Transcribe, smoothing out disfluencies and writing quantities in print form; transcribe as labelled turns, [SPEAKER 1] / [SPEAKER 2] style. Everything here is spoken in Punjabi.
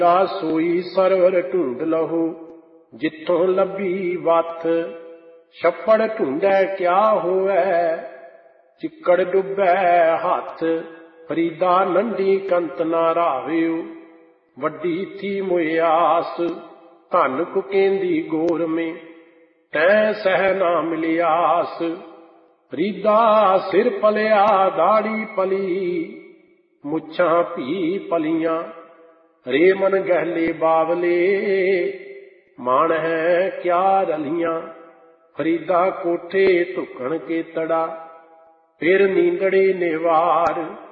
[SPEAKER 1] ਤਾ ਸੋਈ ਸਰਵਰ ਢੂੰਡ ਲਹੋ ਜਿੱਥੋਂ ਲੱਭੀ ਵੱਥ। ਛੱਪੜ ਢੂੰਡੈ ਕਿਆ ਹੋਵੈ ਚਿੱਕੜ ਡੁੱਬੈ ਹੱਥ। ਫਰੀਦਾ ਨੰਢੀ ਕੰਤ ਨਾ ਰਾਵਿਓ ਵੱਡੀ ਥੀ ਮੁਇਆਸ। ਧਨ ਕੁਕੇਂਦੀ ਗੋਰ ਮੇ ਤੈਂ ਸਹਿ ਨਾ ਮਿਲਿਆਸ। ਫਰੀਦਾ ਸਿਰ ਪਲਿਆ ਦਾੜੀ ਪਲੀ ਮੁੱਛਾਂ ਭੀ ਪਲੀਆਂ। ਰੇ ਮਨ ਗਹਿਲੇ ਬਾਵਲੇ ਮਾਣ ਹੈ ਕਿਆ ਰਲੀਆਂ। ਫਰੀਦਾ ਕੋਠੇ ਧੁਕਣ ਕੇ ਤੜਾ ਫਿਰ ਨੀਂਦੜੇ ਨਿਵਾਰ।